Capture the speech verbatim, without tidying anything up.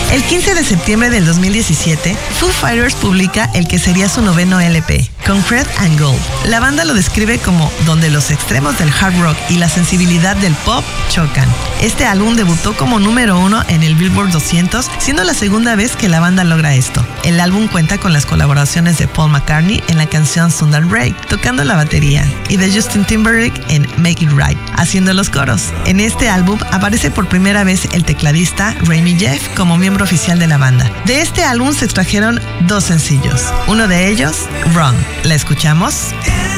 El quince de septiembre del dos mil diecisiete, Foo Fighters publica el que sería su noveno L P, Concrete and Gold. La banda lo describe como donde los extremos del hard rock y la sensibilidad del pop chocan. Este álbum debutó como número uno en el Billboard doscientos, siendo la segunda vez que la banda logra esto. El álbum cuenta con las colaboraciones de Paul McCartney en la canción Thunder Break, tocando la batería, y de Justin Timberlake en Make It Right, haciendo los coros. En este álbum aparece por primera vez el tecladista Rami Jeff como miembro oficial de la banda. De este álbum se extrajeron dos sencillos, uno de ellos, Run. ¿La escuchamos?